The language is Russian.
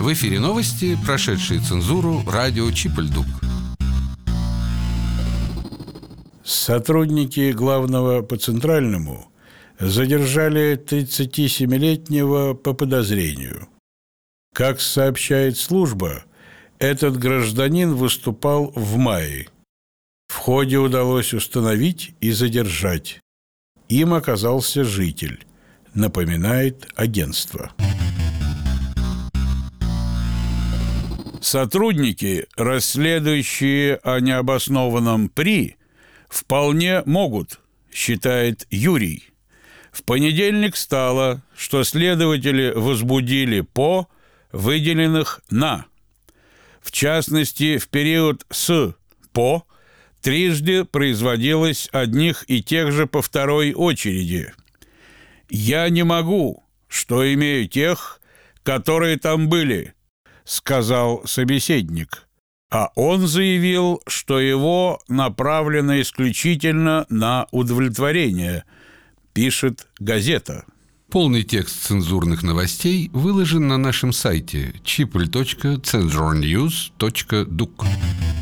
В эфире новости, прошедшие цензуру, радио Чип-Ль-Дук. Сотрудники Главного по Центральному задержали 37-летнего по подозрению. Как сообщает служба, этот гражданин выступал в мае. В ходе удалось установить и задержать. Им оказался житель, напоминает агентство. Сотрудники, расследующие о необоснованном ПРИ, вполне могут, считает Юрий. В понедельник стало, что следователи возбудили по выделенных на. В частности, в период с по трижды производилось одних и тех же по второй очереди. «Я не могу, что имею тех, которые там были», сказал собеседник. А он заявил, что его направлено исключительно на удовлетворение, пишет газета. Полный текст цензурных новостей выложен на нашем сайте chipl.censurnews.duk.